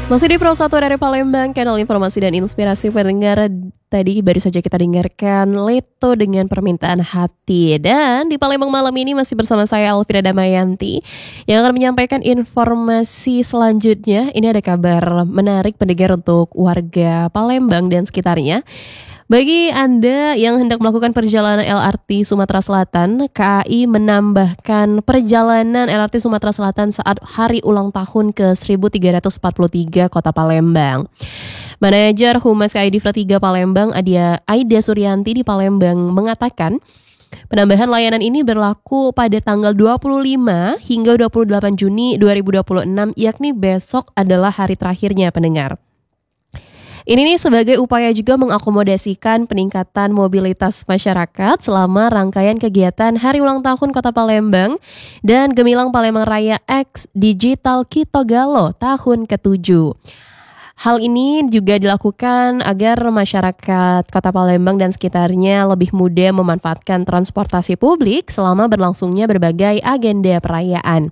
Masih di Pro 1 dari Palembang, kanal informasi dan inspirasi pendengar. Tadi baru saja kita dengarkan Leto dengan Permintaan Hati. Dan di Palembang malam ini masih bersama saya Elvira Damayanti yang akan menyampaikan informasi selanjutnya. Ini ada kabar menarik pendengar untuk warga Palembang dan sekitarnya. Bagi Anda yang hendak melakukan perjalanan LRT Sumatera Selatan, KAI menambahkan perjalanan LRT Sumatera Selatan saat hari ulang tahun ke 1343 Kota Palembang. Manajer Humas KAI Divra 3 Palembang, Aida Suryanti di Palembang mengatakan, penambahan layanan ini berlaku pada tanggal 25 hingga 28 Juni 2026, yakni besok adalah hari terakhirnya pendengar. Ini nih sebagai upaya juga mengakomodasikan peningkatan mobilitas masyarakat selama rangkaian kegiatan Hari Ulang Tahun Kota Palembang dan Gemilang Palembang Raya X Digital Kitogalo tahun ke-7. Hal ini juga dilakukan agar masyarakat Kota Palembang dan sekitarnya lebih mudah memanfaatkan transportasi publik selama berlangsungnya berbagai agenda perayaan.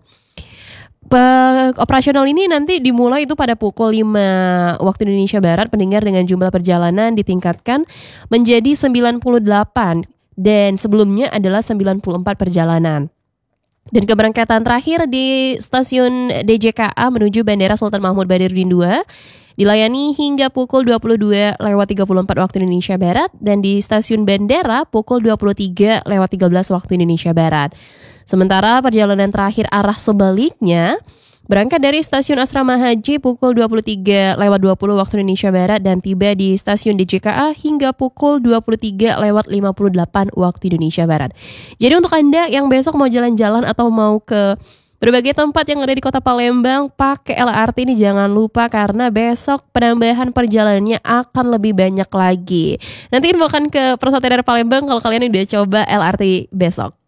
Operasional ini nanti dimulai itu pada pukul 5 waktu Indonesia Barat, pendengar, dengan jumlah perjalanan ditingkatkan menjadi 98 dan sebelumnya adalah 94 perjalanan. Dan keberangkatan terakhir di stasiun DJKA menuju Bandara Sultan Mahmud Badarudin II dilayani hingga pukul 22:34 waktu Indonesia Barat dan di stasiun bandara pukul 23:13 waktu Indonesia Barat. Sementara perjalanan terakhir arah sebaliknya berangkat dari stasiun Asrama Haji pukul 23:20 waktu Indonesia Barat dan tiba di stasiun DJKA hingga pukul 23:58 waktu Indonesia Barat. Jadi untuk Anda yang besok mau jalan-jalan atau mau ke berbagai tempat yang ada di Kota Palembang, pakai LRT ini jangan lupa karena besok penambahan perjalanannya akan lebih banyak lagi. Nanti infokan ke Persatuan dari Palembang kalau kalian udah coba LRT besok.